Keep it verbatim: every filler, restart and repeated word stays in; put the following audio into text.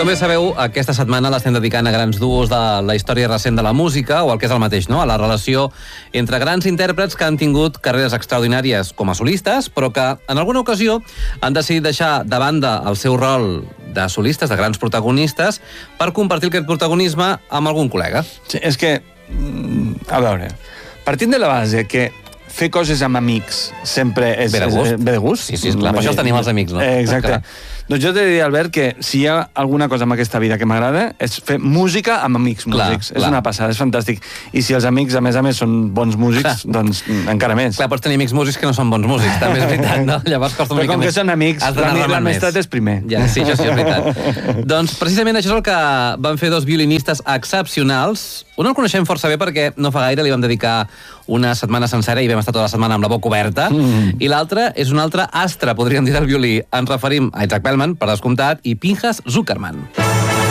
Com bé sabeu, aquesta setmana l'estem dedicant a grans duos de la història recent de la música, o el que és el mateix, no? A la relació entre grans intèrprets que han tingut carreres extraordinàries com a solistes, però que en alguna ocasió han decidit deixar de banda el seu rol de solistes, de grans protagonistes, per compartir aquest protagonisme amb algun col·lega. Sí, és que, a veure, partint de la base que fer coses amb amics sempre és... Ve de gust. És, ve de gust. Sí, sí, esclar, per això els tenim els amics, no? Eh, exacte. Clar. Doncs jo t'he de dir, Albert, que si hi ha alguna cosa en aquesta vida que m'agrada és fer música amb amics Clar, músics. clar. És una passada, és fantàstic. I si els amics, a més a més, són bons músics, Clar. doncs encara més. Clar, pots tenir amics músics que no són bons músics, també és veritat, no? Llavors costa una Però mica com més. que són amics, Has d'anar remant l'amistat més. és primer. Ja, sí, això sí, és veritat. Doncs precisament això és el que van fer dos violinistes excepcionals. Un el coneixem força bé perquè no fa gaire li vam dedicar una setmana sencera i vam estar tota la setmana amb la boca oberta. Mm. I l'altre és un altre astre, podríem dir, del violí. Ens referim a Itzhak Perlman, per descomptat, i Pinchas Zukerman.